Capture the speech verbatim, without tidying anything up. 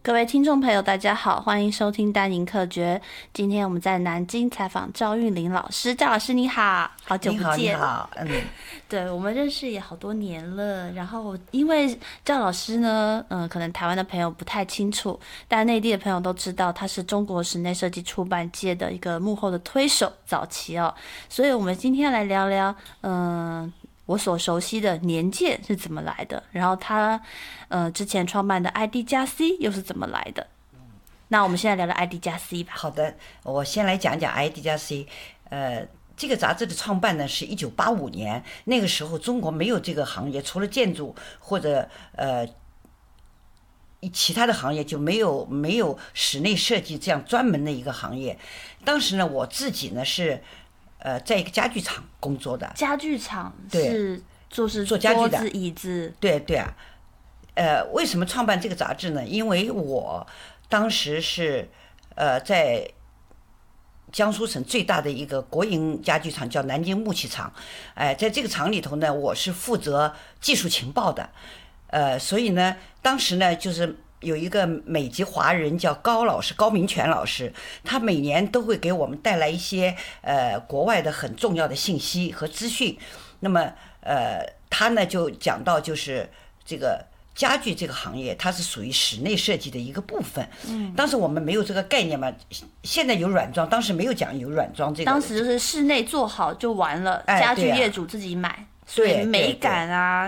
各位听众朋友，大家好，欢迎收听丹宁客诀。今天我们在南京采访赵韵玲老师，赵老师你好，好久不见。 你好，你好，嗯， 对，我们认识也好多年了。然后因为赵老师呢，嗯、呃，可能台湾的朋友不太清楚，但内地的朋友都知道，他是中国室内设计出版界的一个幕后的推手，早期哦。所以我们今天来聊聊，嗯、呃。我所熟悉的年鉴是怎么来的，然后他呃之前创办的 I D 加 C 又是怎么来的？那我们现在聊聊 I D 加 C 吧。 好的，我先来讲讲 I D 加 C。呃，这个杂志的创办呢是一九八五年，那个时候中国没有这个行业，除了建筑或者呃其他的行业就没有没有室内设计这样专门的一个行业。当时呢，我自己呢是。呃，在一个家具厂工作的。 家具厂是就是做家具的， 桌子、椅子。 对对啊，呃，为什么创办这个杂志呢？因为我当时是呃在江苏省最大的一个国营家具厂，叫南京木器厂。哎、呃，在这个厂里头呢，我是负责技术情报的。呃，所以呢，当时呢，就是。有一个美籍华人叫高老师，高明全老师，他每年都会给我们带来一些呃国外的很重要的信息和资讯。那么呃，他呢就讲到就是这个家具这个行业，它是属于室内设计的一个部分。嗯，当时我们没有这个概念嘛，现在有软装，当时没有讲有软装这个。 当时就是室内做好就完了， 哎、 家具业主自己买，所以美感啊。